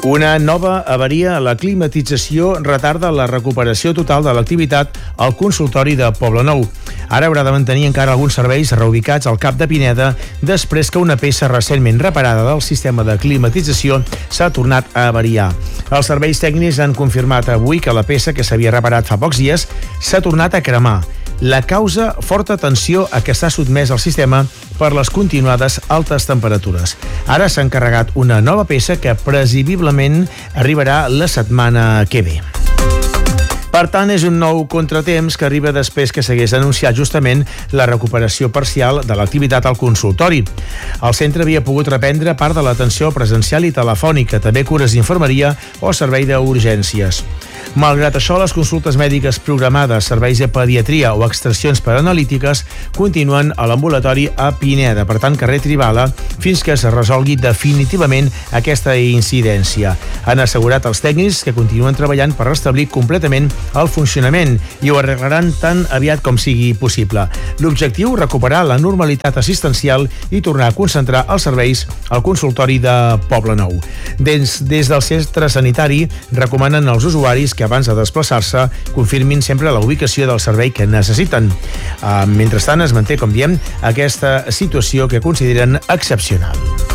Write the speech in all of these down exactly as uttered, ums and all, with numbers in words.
Una nova avaria a la climatització retarda la recuperació total de l'activitat al consultori de Poblenou. Ara haurà de mantenir encara alguns serveis reubicats al Cap de Pineda després que una peça recentment reparada del sistema de climatització s'ha tornat a avariar. Els serveis tècnics han confirmat avui que la peça que s'havia reparat fa pocs dies s'ha tornat a cremar. La causa, forta tensió a què està sotmès el sistema per les continuades altes temperatures. Ara s'ha encarregat una nova peça que presumiblement arribarà la setmana que ve. Per tant, és un nou contratemps que arriba després que s'hagués anunciat justament la recuperació parcial de l'activitat al consultori. El centre havia pogut reprendre part de l'atenció presencial i telefònica, també cures d'infermeria o servei d'urgències. Malgrat això, les consultes mèdiques programades, serveis de pediatria o extraccions preanalítiques continuen a l'ambulatori a Pineda, per tant, carrer Tribala, fins que es resolgui definitivament aquesta incidència. Han assegurat els tècnics que continuen treballant per restablir completament el funcionament i ho arreglaran tan aviat com sigui possible. L'objectiu, recuperar la normalitat assistencial i tornar a concentrar els serveis al consultori de Poblenou. Des, des del centre sanitari recomanen als usuaris que abans de desplaçar-se confirmin sempre la ubicació del servei que necessiten. Uh, mentrestant es manté, com diem, aquesta situació que consideren excepcional.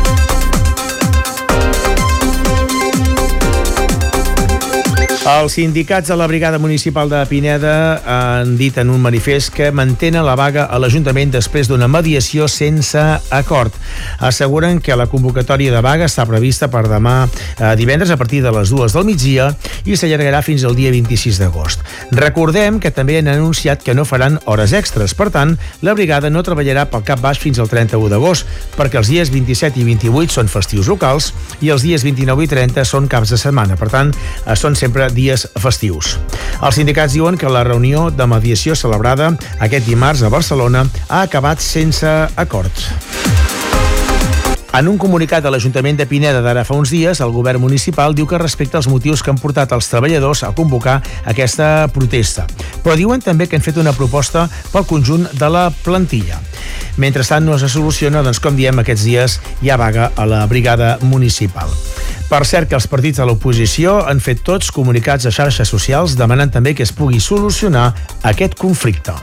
Els sindicats de la Brigada Municipal de Pineda han dit en un manifest que mantenen la vaga a l'Ajuntament després d'una mediació sense acord. Asseguren que la convocatòria de vaga està prevista per demà eh, divendres a partir de les dues del migdia i s'allargarà fins al dia vint-i-sis d'agost. Recordem que també han anunciat que no faran hores extres. Per tant, la brigada no treballarà pel cap baix fins al trenta-u d'agost, perquè els dies vint-i-set i vint-i-vuit són festius locals i els dies vint-i-nou i trenta són caps de setmana. Per tant, eh, són sempre dies festius. Els sindicats diuen que la reunió de mediació celebrada aquest dimarts a Barcelona ha acabat sense acord. En un comunicat de l'Ajuntament de Pineda d'ara fa uns dies, el govern municipal diu que respecta els motius que han portat els treballadors a convocar aquesta protesta. Però diuen també que han fet una proposta pel conjunt de la plantilla. Mentrestant no se soluciona, doncs com diem, aquests dies hi ha vaga a la brigada municipal. Per cert que els partits de l'oposició han fet tots comunicats a xarxes socials demanant també que es pugui solucionar aquest conflicte.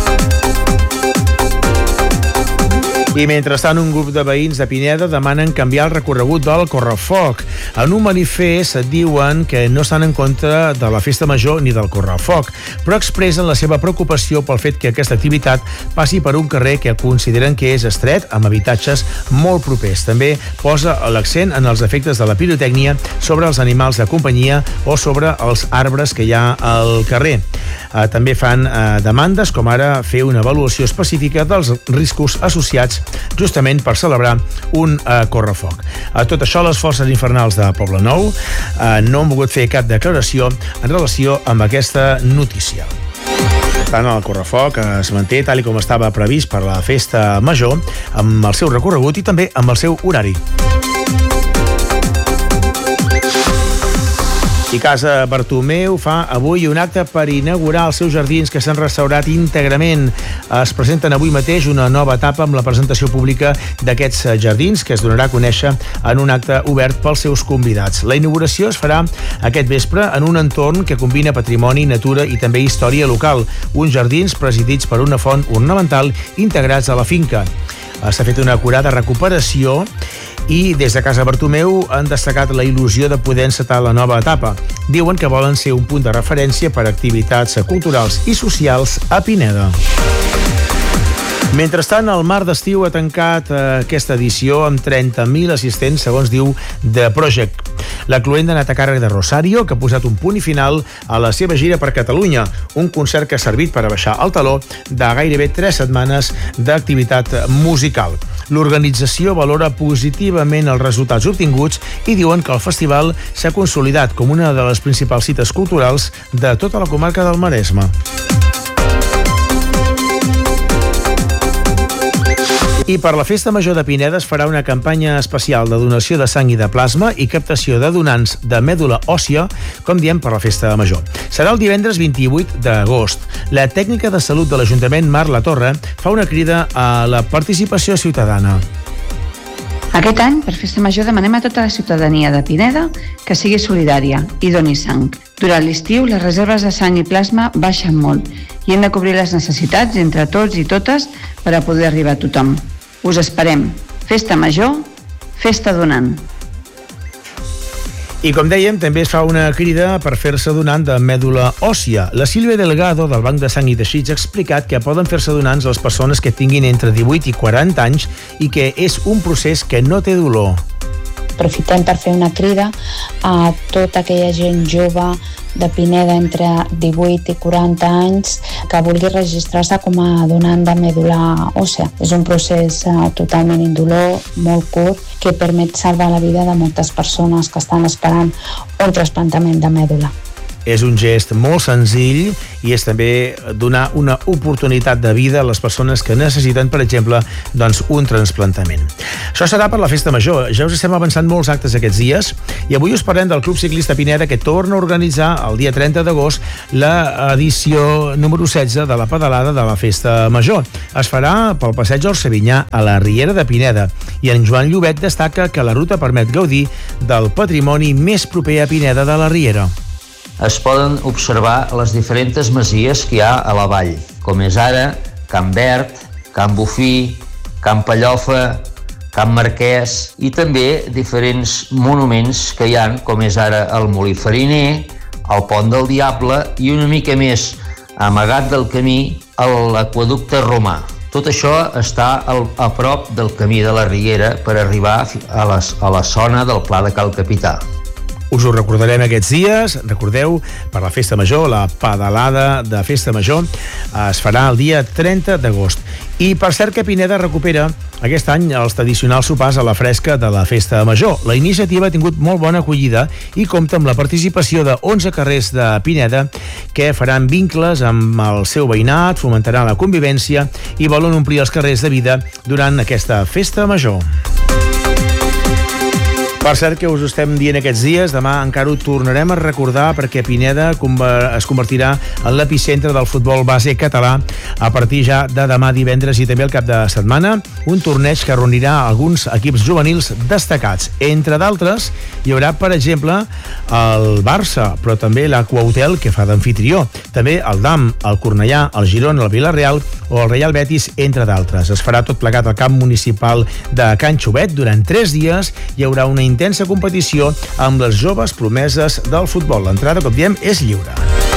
I mentrestant, un grup de veïns de Pineda demanen canviar el recorregut del correfoc. En un manifest diuen que no estan en contra de la festa major ni del correfoc, però expressen la seva preocupació pel fet que aquesta activitat passi per un carrer que consideren que és estret, amb habitatges molt propers. També posa l'accent en els efectes de la pirotècnia sobre els animals de companyia o sobre els arbres que hi ha al carrer. Eh, també fan eh, demandes, com ara fer una avaluació específica dels riscos associats justament per celebrar un eh, correfoc. A tot això, les forces infernals de Poblenou eh, no han volgut fer cap declaració en relació amb aquesta notícia. Per tant, el correfoc es manté tal com estava previst per la festa major, amb el seu recorregut i també amb el seu horari. I Casa Bartomeu fa avui un acte per inaugurar els seus jardins que s'han restaurat íntegrament. Es presenten avui mateix una nova etapa amb la presentació pública d'aquests jardins que es donarà a conèixer en un acte obert pels seus convidats. La inauguració es farà aquest vespre en un entorn que combina patrimoni, natura i també història local. Uns jardins presidits per una font ornamental integrats a la finca. S'ha fet una acurada recuperació i des de Casa Bartomeu han destacat la il·lusió de poder encetar la nova etapa. Diuen que volen ser un punt de referència per a activitats culturals i socials a Pineda. Mentrestant, el Mar d'Estiu ha tancat eh, aquesta edició amb trenta mil assistents, segons diu The Project. La cluenda ha anat a càrrec de Rosario, que ha posat un punt i final a la seva gira per Catalunya, un concert que ha servit per a baixar el taló de gairebé tres setmanes d'activitat musical. L'organització valora positivament els resultats obtinguts i diuen que el festival s'ha consolidat com una de les principals cites culturals de tota la comarca del Maresme. I per la Festa Major de Pineda es farà una campanya especial de donació de sang i de plasma i captació de donants de mèdula òssia, com diem, per la Festa Major. Serà el divendres vint-i-vuit d'agost. La tècnica de salut de l'Ajuntament, Mar Latorre, fa una crida a la participació ciutadana. Aquest any, per Festa Major, demanem a tota la ciutadania de Pineda que sigui solidària i doni sang. Durant l'estiu, les reserves de sang i plasma baixen molt i hem de cobrir les necessitats entre tots i totes per a poder arribar a tothom. Us esperem. Festa Major, festa donant. I com dèiem, també es fa una crida per fer-se donant de mèdula òssia. La Sílvia Delgado, del Banc de Sang i Teixits, ha explicat que poden fer-se donants les persones que tinguin entre divuit i quaranta anys i que és un procés que no té dolor. Aprofitem per fer una crida a tota aquella gent jove de Pineda entre divuit i quaranta anys que vulgui registrar-se com a donant de mèdula òssia. És un procés uh, totalment indolor, molt curt, que permet salvar la vida de moltes persones que estan esperant un trasplantament de mèdula. És un gest molt senzill i és també donar una oportunitat de vida a les persones que necessiten, per exemple, doncs, un trasplantament. Això serà per la Festa Major. Ja us estem avançant molts actes aquests dies i avui us parlem del Club Ciclista Pineda, que torna a organitzar el dia trenta d'agost l'edició número setze de la pedalada de la Festa Major. Es farà pel passeig del Sevinyà a la Riera de Pineda i en Joan Llobet destaca que la ruta permet gaudir del patrimoni més proper a Pineda de la Riera. Es poden observar les diferents masies que hi ha a la vall, com és ara Can Verd, Can Bufí, Can Pallofa, Can Marquès i també diferents monuments que hi ha, com és ara el Molí Fariner, el Pont del Diable i una mica més amagat del camí l'Aqüeducte Romà. Tot això està al, a prop del camí de la Riera per arribar a, les, a la zona del Pla de Cal Capità. Us ho recordarem aquests dies. Recordeu, per la Festa Major, la pedalada de Festa Major es farà el dia trenta d'agost. I per cert que Pineda recupera aquest any els tradicionals sopars a la fresca de la Festa Major. La iniciativa ha tingut molt bona acollida i compta amb la participació de onze carrers de Pineda que faran vincles amb el seu veïnat, fomentaran la convivència i volen omplir els carrers de vida durant aquesta Festa Major. Per cert que us ho estem dient aquests dies, demà encara ho tornarem a recordar perquè Pineda es convertirà en l'epicentre del futbol base català a partir ja de demà divendres i també el cap de setmana, un torneig que reunirà alguns equips juvenils destacats. Entre d'altres, hi haurà, per exemple, el Barça, però també l'Aqüahotel, que fa d'amfitrió, també el D A M, el Cornellà, el Girona, el Vila-real o el Real Betis, entre d'altres. Es farà tot plegat al camp municipal de Can Xovet. Durant tres dies hi haurà una intensa competició amb les joves promeses del futbol. L'entrada, com diem, és lliure.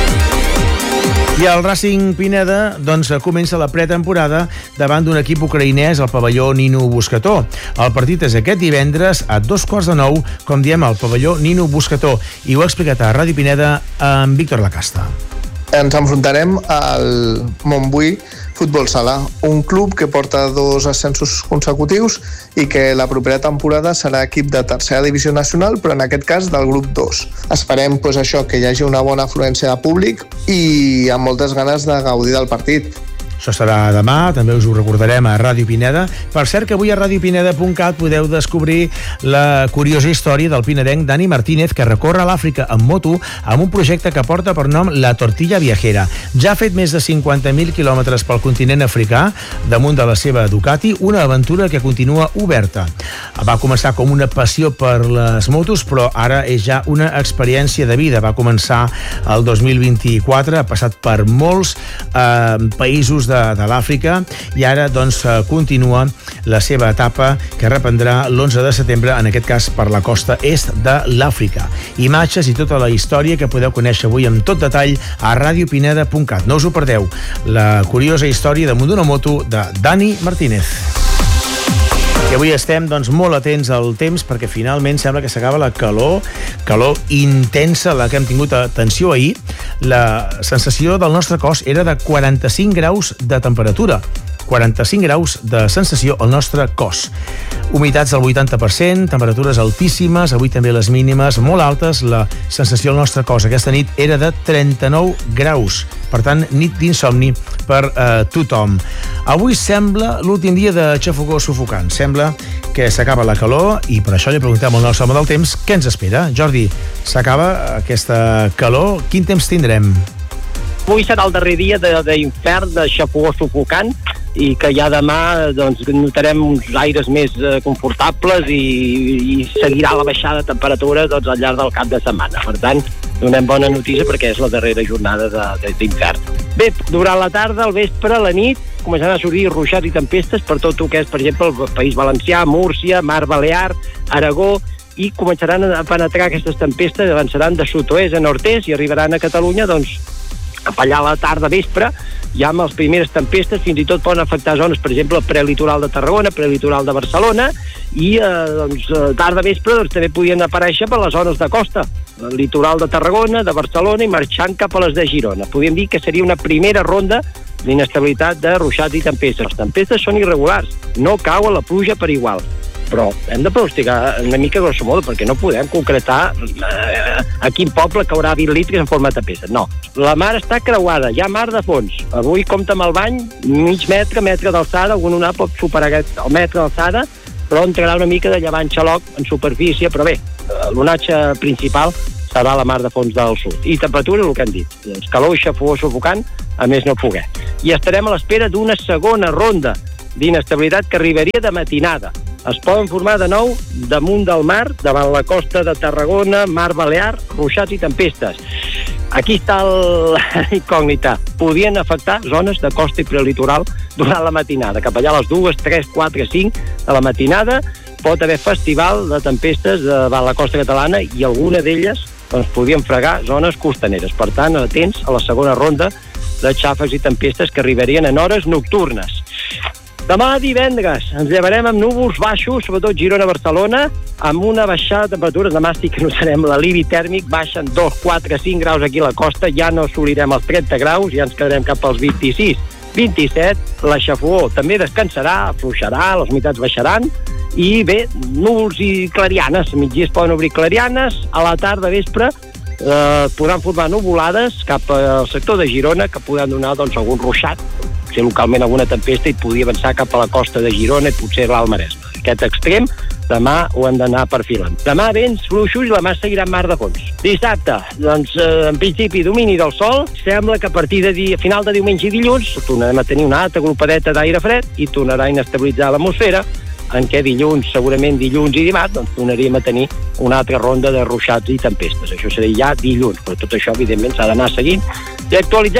I el Racing Pineda doncs, comença la pretemporada davant d'un equip ucraïnès al pavelló Nino Buscató. El partit és aquest divendres a dos quarts de nou, com diem, al pavelló Nino Buscató. I ho ha explicat a Ràdio Pineda amb Víctor Lacasta. Ens enfrontarem al Montbui Futbol Sala, un club que porta dos ascensos consecutius i que la propera temporada serà equip de tercera divisió nacional, però en aquest cas del grup dos. Esperem pues, això, que hi hagi una bona afluència de públic i amb moltes ganes de gaudir del partit. Això serà demà, també us ho recordarem a Ràdio Pineda. Per cert que avui a radiopineda punt cat podeu descobrir la curiosa història del pinedenc Dani Martínez, que recorre l'Àfrica en moto amb un projecte que porta per nom La Tortilla Viajera. Ja ha fet més de cinquanta mil quilòmetres pel continent africà damunt de la seva Ducati, una aventura que continua oberta. Va començar com una passió per les motos, però ara és ja una experiència de vida. Va començar el dos mil vint-i-quatre, ha passat per molts eh, països de, de l'Àfrica i ara doncs continua la seva etapa que reprendrà l'onze de setembre, en aquest cas per la costa est de l'Àfrica. Imatges i tota la història que podeu conèixer avui amb tot detall a radiopineda punt cat. No us ho perdeu, la curiosa història damunt d'una moto de Dani Martínez. I avui estem doncs, molt atents al temps perquè finalment sembla que s'acaba la calor, calor intensa, la que hem tingut. Atenció, ahir la sensació del nostre cos era de quaranta-cinc graus de temperatura. quaranta-cinc graus de sensació al nostre cos. Humitats del vuitanta per cent, temperatures altíssimes, avui també les mínimes molt altes, la sensació al nostre cos aquesta nit era de trenta-nou graus. Per tant, nit d'insomni per eh, tothom. Avui sembla l'últim dia de xafogor sufocant. Sembla que s'acaba la calor i per això li preguntem al nostre home del temps què ens espera. Jordi, s'acaba aquesta calor? Quin temps tindrem? Avui serà el darrer dia d'infern, de, de xafogor sufocant. i que ja demà doncs, notarem uns aires més eh, confortables i, i seguirà la baixada de temperatura doncs, al llarg del cap de setmana. Per tant, donem bona notícia perquè és la darrera jornada d'infern. Bé, durant la tarda, al vespre, a la nit, començaran a sortir ruixats i tempestes per tot el que és, per exemple, el País Valencià, Múrcia, Mar Balear, Aragó, i començaran a penetrar aquestes tempestes, avançaran de sud-oest a nord-est i arribaran a Catalunya, doncs, cap allà a la tarda, vespre, ja amb les primeres tempestes, fins i tot poden afectar zones, per exemple, el prelitoral de Tarragona, prelitoral de Barcelona, i eh, doncs, tarda vespre doncs, també podien aparèixer per les zones de costa, el litoral de Tarragona, de Barcelona i marxant cap a les de Girona. Podríem dir que seria una primera ronda d'inestabilitat de ruixats i tempestes. Les tempestes són irregulars, no cau a la pluja per igual, però hem de pronosticar una mica grosso modo perquè no podem concretar eh, a quin poble caurà vint litres en forma de tempesta. No, la mar està creuada, hi ha mar de fons. Avui compta amb el bany, mig metre, metre d'alçada, algun onar pot superar el metre d'alçada, però entrarà una mica de llevant xaloc en superfície, però bé, l'onatge principal serà la mar de fons del sud. I temperatura, el que hem dit, doncs calor i xafogó sufocant, a més no poder. I estarem a l'espera d'una segona ronda d'inestabilitat que arribaria de matinada. Es poden formar de nou damunt del mar, davant la costa de Tarragona, Mar Balear, ruixats i tempestes. Aquí està la incògnita. Podien afectar zones de costa i prelitoral durant la matinada. Cap allà a les dues, tres, quatre, cinc de la matinada pot haver festival de tempestes davant la costa catalana i alguna d'elles doncs, podien fregar zones costaneres. Per tant, atents a la segona ronda de xàfecs i tempestes que arribarien en hores nocturnes. Demà divendres ens llevarem amb núvols baixos, sobretot Girona-Barcelona, amb una baixada de temperatures. Demà sí que notarem l'alivi tèrmic, baixen dos, quatre, cinc graus aquí a la costa, ja no assolirem els trenta graus, ja ens quedarem cap als vint-i-sis, vint-i-set, la xafogó també descansarà, afluixarà, les humitats baixaran, i bé, núvols i clarianes, a migdia es poden obrir clarianes, a la tarda, vespre, eh, podran formar nuvolades cap al sector de Girona, que podran donar doncs, algun ruixat, potser localment alguna tempesta i podia avançar cap a la costa de Girona i potser l'Alt Maresme. Aquest extrem, demà ho hem d'anar perfilant. Demà vents fluixos i la mà seguirà en mar de fons. Dissabte, doncs, eh, en principi, domini del sol. Sembla que a partir de dia, final de diumenge i dilluns tornarem a tenir una altra glopadeta d'aire fred i tornarà a inestabilitzar l'atmosfera, en què dilluns, segurament dilluns i dimarts, doncs tornaríem a tenir una altra ronda de ruixats i tempestes. Això seria ja dilluns, però tot això, evidentment, s'ha d'anar seguint i actualitzant.